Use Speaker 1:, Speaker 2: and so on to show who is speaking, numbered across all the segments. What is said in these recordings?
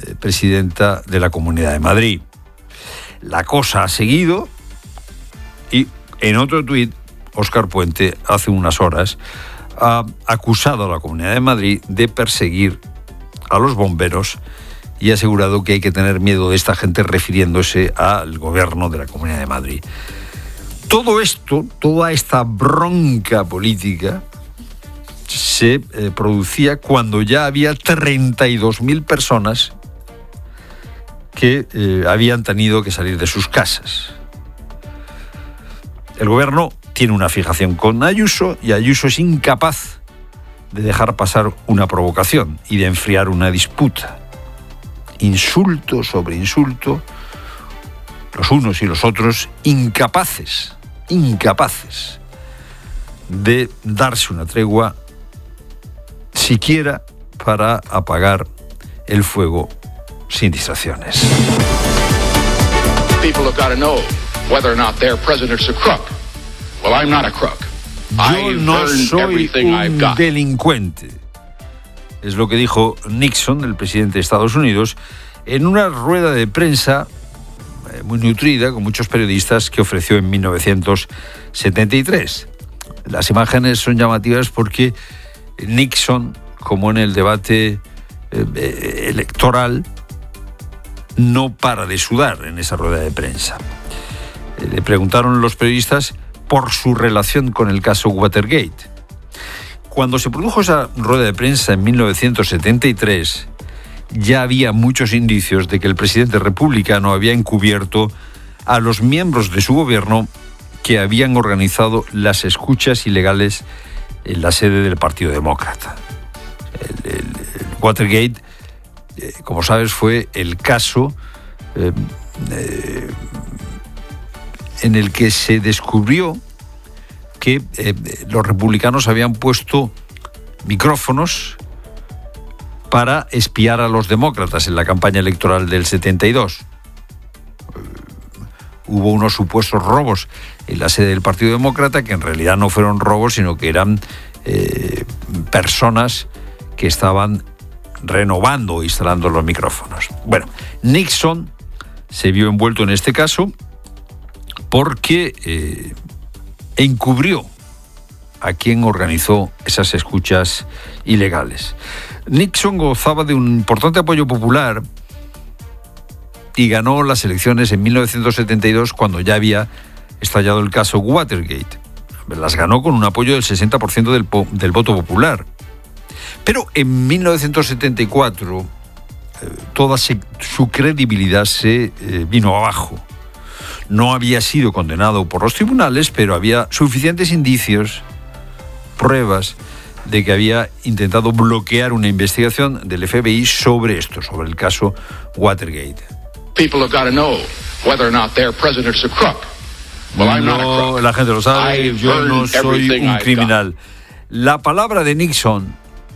Speaker 1: presidenta de la Comunidad de Madrid. La cosa ha seguido y en otro tuit, Óscar Puente, hace unas horas, ha acusado a la Comunidad de Madrid de perseguir a los bomberos y ha asegurado que hay que tener miedo de esta gente, refiriéndose al gobierno de la Comunidad de Madrid. Todo esto, toda esta bronca política se producía cuando ya había 32.000 personas que habían tenido que salir de sus casas. El gobierno tiene una fijación con Ayuso y Ayuso es incapaz de dejar pasar una provocación y de enfriar una disputa. Insulto sobre insulto, los unos y los otros incapaces de darse una tregua siquiera para apagar el fuego sin distracciones.
Speaker 2: People have got to know whether or not their president's a crook. Well, I'm not a crook.
Speaker 1: Yo no soy un delincuente. Es lo que dijo Nixon, el presidente de Estados Unidos, en una rueda de prensa muy nutrida con muchos periodistas que ofreció en 1973. Las imágenes son llamativas porque Nixon, como en el debate electoral, no para de sudar en esa rueda de prensa. Le preguntaron los periodistas por su relación con el caso Watergate. Cuando se produjo esa rueda de prensa en 1973, ya había muchos indicios de que el presidente republicano había encubierto a los miembros de su gobierno que habían organizado las escuchas ilegales en la sede del Partido Demócrata. El Watergate, como sabes, fue el caso en el que se descubrió que los republicanos habían puesto micrófonos para espiar a los demócratas en la campaña electoral del 72. Hubo unos supuestos robos en la sede del Partido Demócrata que en realidad no fueron robos, sino que eran personas que estaban renovando o instalando los micrófonos. Bueno, Nixon se vio envuelto en este caso porque encubrió a quien organizó esas escuchas ilegales. Nixon gozaba de un importante apoyo popular y ganó las elecciones en 1972 cuando ya había estallado el caso Watergate. Las ganó con un apoyo del 60% del voto popular. Pero en 1974 toda su credibilidad se vino abajo. No había sido condenado por los tribunales, pero había suficientes indicios, pruebas, de que había intentado bloquear una investigación del FBI sobre esto, sobre el caso Watergate.
Speaker 2: People have got to know whether or not their president's a crook. Well, I'm not a crook.
Speaker 1: La gente lo sabe, yo no soy un criminal. La palabra de Nixon,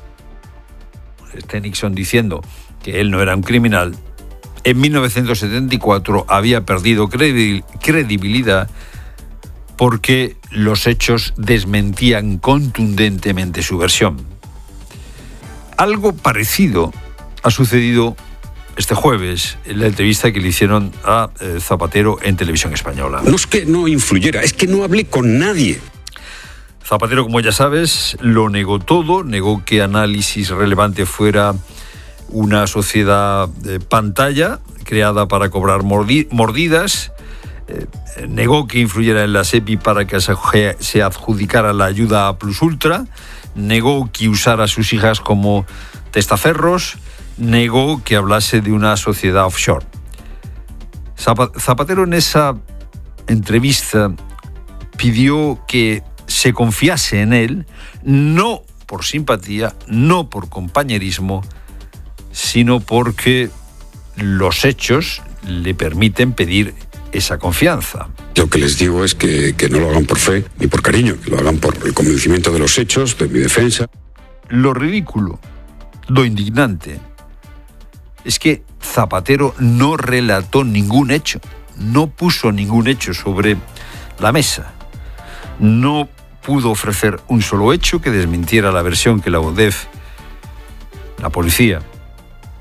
Speaker 1: Nixon diciendo que él no era un criminal, en 1974 había perdido credibilidad porque los hechos desmentían contundentemente su versión. Algo parecido ha sucedido este jueves en la entrevista que le hicieron a Zapatero en Televisión Española.
Speaker 3: No es que no influyera, es que no hablé con nadie.
Speaker 1: Zapatero, como ya sabes, lo negó todo, negó que Análisis Relevante fuera una sociedad pantalla creada para cobrar mordidas, negó que influyera en la SEPI para que se adjudicara la ayuda a Plus Ultra, negó que usara a sus hijas como testaferros, negó que hablase de una sociedad offshore. Zapatero en esa entrevista pidió que se confiase en él, no por simpatía, no por compañerismo, sino porque los hechos le permiten pedir esa confianza.
Speaker 3: Lo que les digo es que no lo hagan por fe ni por cariño, que lo hagan por el convencimiento de los hechos, de mi defensa.
Speaker 1: Lo ridículo, lo indignante, es que Zapatero no relató ningún hecho, no puso ningún hecho sobre la mesa. No pudo ofrecer un solo hecho que desmintiera la versión que la UDEF, la policía,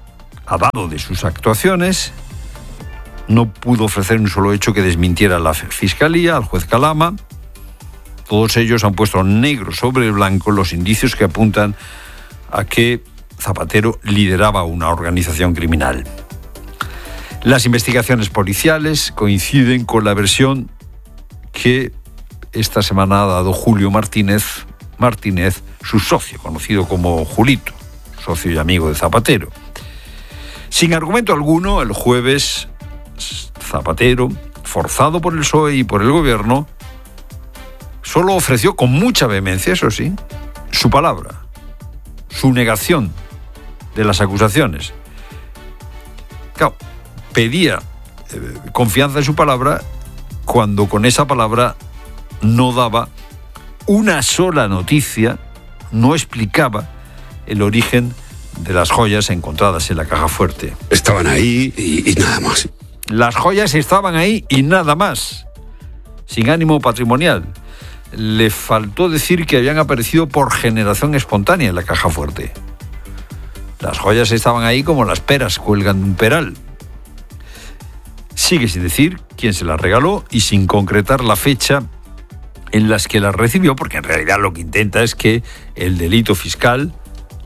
Speaker 1: ha dado de sus actuaciones. No pudo ofrecer un solo hecho que desmintiera a la Fiscalía, al juez Calama. Todos ellos han puesto negro sobre blanco los indicios que apuntan a que Zapatero lideraba una organización criminal. Las investigaciones policiales coinciden con la versión que esta semana ha dado Julio Martínez, su socio, conocido como Julito, socio y amigo de Zapatero. Sin argumento alguno, el jueves, Zapatero, forzado por el PSOE y por el gobierno, solo ofreció con mucha vehemencia, eso sí, su palabra, su negación de las acusaciones. Claro, pedía confianza en su palabra cuando con esa palabra no daba una sola noticia, no explicaba el origen de las joyas encontradas en la caja fuerte.
Speaker 3: Estaban ahí y nada más.
Speaker 1: Las joyas estaban ahí y nada más, sin ánimo patrimonial. Le faltó decir que habían aparecido por generación espontánea en la caja fuerte. Las joyas estaban ahí como las peras cuelgan de un peral. Sigue sin decir quién se las regaló y sin concretar la fecha en las que las recibió, porque en realidad lo que intenta es que el delito fiscal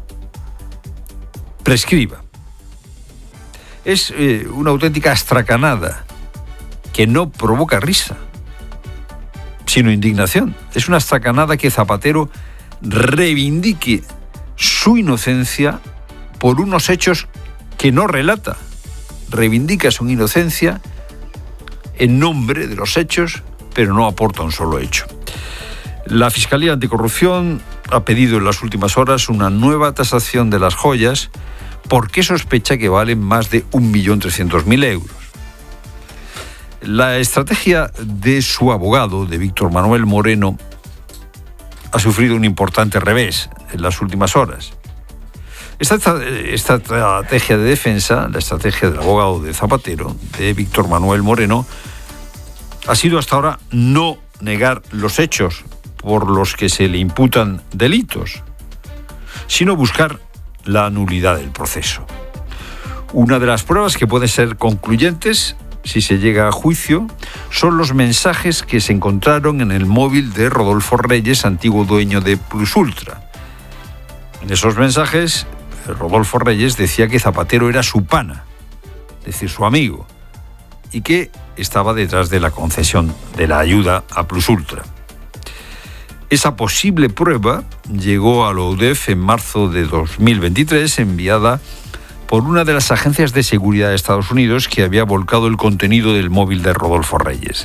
Speaker 1: prescriba. Es una auténtica astracanada que no provoca risa, sino indignación. Es una astracanada que Zapatero reivindique su inocencia por unos hechos que no relata. Reivindica su inocencia en nombre de los hechos, pero no aporta un solo hecho. La Fiscalía Anticorrupción ha pedido en las últimas horas una nueva tasación de las joyas porque sospecha que valen más de 1.300.000 euros. La estrategia de su abogado, de Víctor Manuel Moreno, ha sufrido un importante revés en las últimas horas. Esta estrategia de defensa, la estrategia del abogado de Zapatero, de Víctor Manuel Moreno, ha sido hasta ahora no negar los hechos por los que se le imputan delitos, sino buscar la nulidad del proceso. Una de las pruebas que pueden ser concluyentes, si se llega a juicio, son los mensajes que se encontraron en el móvil de Rodolfo Reyes, antiguo dueño de Plus Ultra. En esos mensajes, Rodolfo Reyes decía que Zapatero era su pana, es decir, su amigo, y que estaba detrás de la concesión de la ayuda a Plus Ultra. Esa posible prueba llegó a la UDEF en marzo de 2023, enviada por una de las agencias de seguridad de Estados Unidos que había volcado el contenido del móvil de Rodolfo Reyes.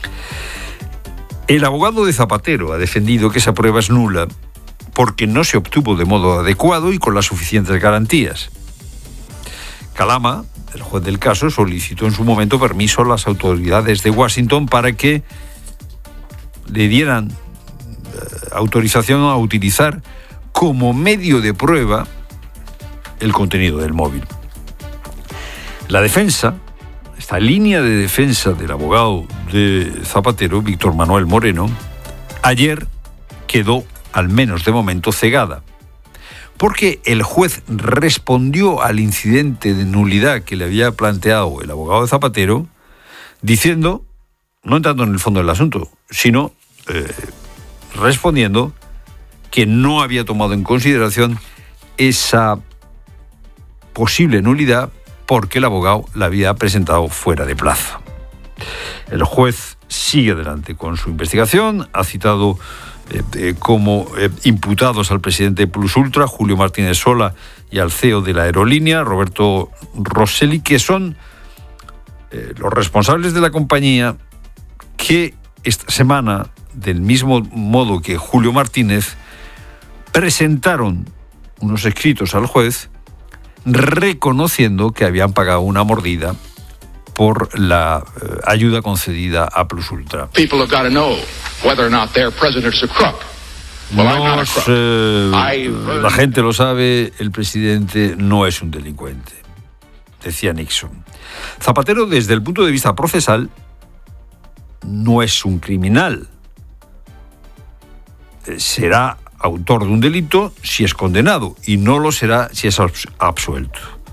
Speaker 1: El abogado de Zapatero ha defendido que esa prueba es nula porque no se obtuvo de modo adecuado y con las suficientes garantías. Calama, el juez del caso, solicitó en su momento permiso a las autoridades de Washington para que le dieran autorización a utilizar como medio de prueba el contenido del móvil. La defensa, esta línea de defensa del abogado de Zapatero, Víctor Manuel Moreno, ayer quedó, al menos de momento, cegada, porque el juez respondió al incidente de nulidad que le había planteado el abogado de Zapatero, diciendo, no entrando en el fondo del asunto, sino respondiendo que no había tomado en consideración esa posible nulidad porque el abogado la había presentado fuera de plazo. El juez sigue adelante con su investigación, ha citado como imputados al presidente de Plus Ultra, Julio Martínez Sola, y al CEO de la aerolínea, Roberto Rosselli, que son los responsables de la compañía que esta semana, del mismo modo que Julio Martínez, presentaron unos escritos al juez reconociendo que habían pagado una mordida por la ayuda concedida a Plus Ultra.
Speaker 2: People have got to know whether or not their president's a crook. Well, I'm not a crook.
Speaker 1: La gente lo sabe, el presidente no es un delincuente, decía Nixon. Zapatero, desde el punto de vista procesal, no es un criminal. Será autor de un delito si es condenado y no lo será si es absuelto.